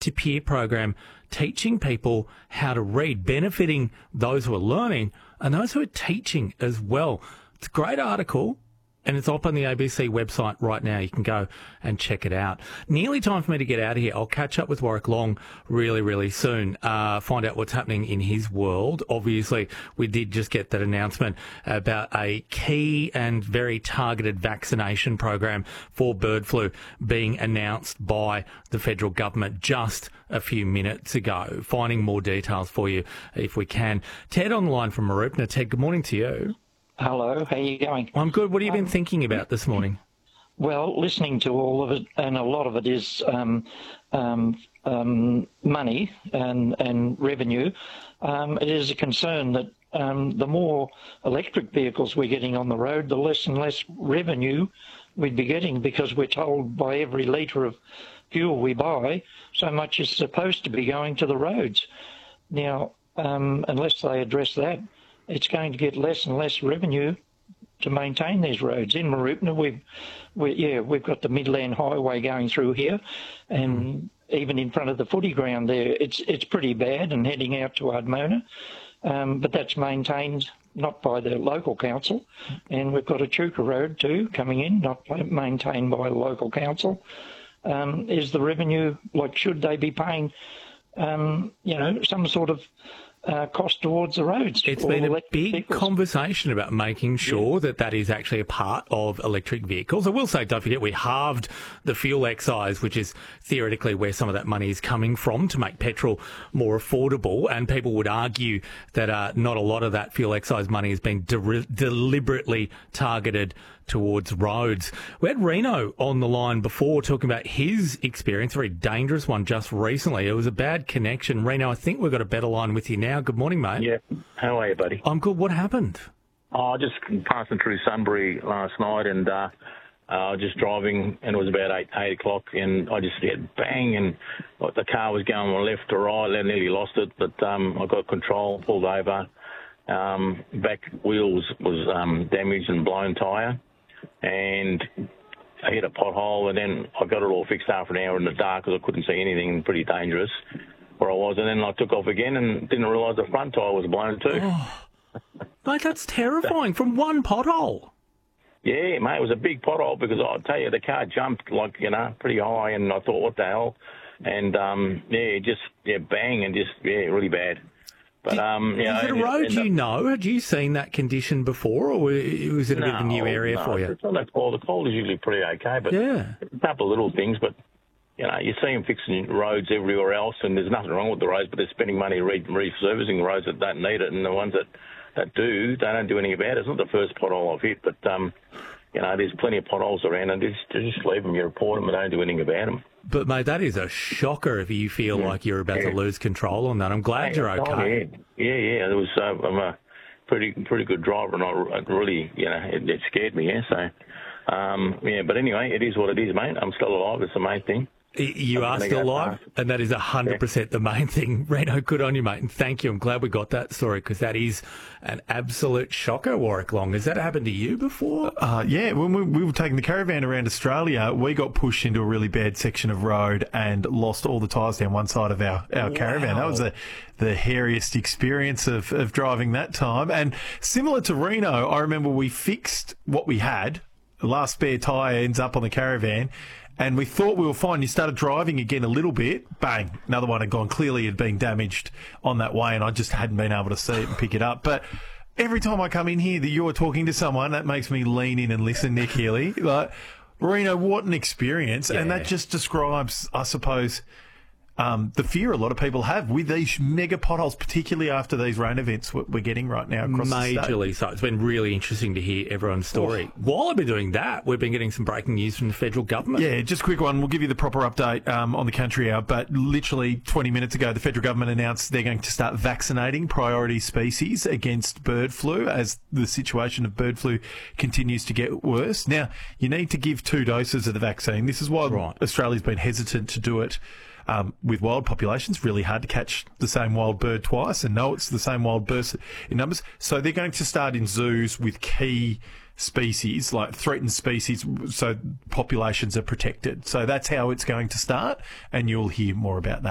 peer-to-peer program teaching people how to read, benefiting those who are learning and those who are teaching as well. It's a great article. And it's up on the ABC website right now. You can go and check it out. Nearly time for me to get out of here. I'll catch up with Warwick Long really, really soon. Find out what's happening in his world. Obviously, we did just get that announcement about a key and very targeted vaccination program for bird flu being announced by the federal government just a few minutes ago. Finding more details for you if we can. Ted on the line from Mooroopna. Ted, good morning to you. Hello, how are you going? I'm good. What have you been thinking about this morning? Well, listening to all of it, and a lot of it is money and revenue. It is a concern that the more electric vehicles we're getting on the road, the less and less revenue we'd be getting, because we're told by every litre of fuel we buy, so much is supposed to be going to the roads. Now, unless they address that, it's going to get less and less revenue to maintain these roads. In Mooroopna, we've got the Midland Highway going through here, and even in front of the footy ground there, it's pretty bad, and heading out to Ardmona. But that's maintained not by the local council, and we've got a Chuka Road too coming in, not maintained by the local council. Is the revenue, like, should they be paying, some sort of cost towards the roads? It's been a big conversation about making sure that is actually a part of electric vehicles. I will say, don't forget, we halved the fuel excise, which is theoretically where some of that money is coming from, to make petrol more affordable. And people would argue that not a lot of that fuel excise money has been deliberately targeted towards roads. We had Reno on the line before talking about his experience, a very dangerous one just recently. It was a bad connection. Reno, I think we've got a better line with you now. Good morning, mate. Yeah. How are you, buddy? I'm good. What happened? Oh, just passing through Sunbury last night, and I was just driving, and it was about 8 o'clock, and I just had bang, and the car was going from left to right, and I nearly lost it, but I got control, pulled over. Back wheel was damaged and blown tyre, and I hit a pothole, and then I got it all fixed after an hour in the dark because I couldn't see anything, pretty dangerous where I was. And then I took off again and didn't realise the front tyre was blown too. Oh, mate, that's terrifying. From one pothole. Yeah, mate, it was a big pothole, because I'll tell you, the car jumped pretty high, and I thought, what the hell? And bang, and really bad. But is it a road you know? Had you seen that condition before, or was it a bit of a new area for you? It's not that cold. The cold is usually pretty okay, but yeah, a couple of little things. But you see them fixing roads everywhere else, and there's nothing wrong with the roads, but they're spending money resurfacing the roads that don't need it, and the ones that do, they don't do anything about it. It's not the first pothole I've hit, but there's plenty of potholes around, and just leave them, you report them, and don't do anything about them. But, mate, that is a shocker if you feel like you're about to lose control on that. I'm glad you're okay. Yeah. It was, I'm a pretty good driver, and I really, it scared me, So, but anyway, it is what it is, mate. I'm still alive. It's the main thing. You are still alive, and that is 100% the main thing. Reno, good on you, mate, and thank you. I'm glad we got that story, because that is an absolute shocker, Warwick Long. Has that happened to you before? Yeah, when we were taking the caravan around Australia, we got pushed into a really bad section of road and lost all the tyres down one side of our caravan. That was the hairiest experience of driving that time. And similar to Reno, I remember we fixed what we had. The last spare tyre ends up on the caravan, and we thought we were fine. You started driving again a little bit, bang, another one had gone. Clearly it had been damaged on that way, and I just hadn't been able to see it and pick it up. But every time I come in here that you're talking to someone, that makes me lean in and listen, Nick Healy. Like, Reno, what an experience. Yeah. And that just describes, I suppose, the fear a lot of people have with these mega potholes, particularly after these rain events we're getting right now across the state. Majorly so. It's been really interesting to hear everyone's story. While I've been doing that, we've been getting some breaking news from the federal government. Yeah, just a quick one. We'll give you the proper update on the Country Hour, but literally 20 minutes ago, the federal government announced they're going to start vaccinating priority species against bird flu as the situation of bird flu continues to get worse. Now, you need to give 2 doses of the vaccine. This is why Australia's been hesitant to do it. With wild populations, really hard to catch the same wild bird twice and know it's the same wild bird in numbers. So they're going to start in zoos with key species, like threatened species, so populations are protected. So that's how it's going to start, and you'll hear more about that.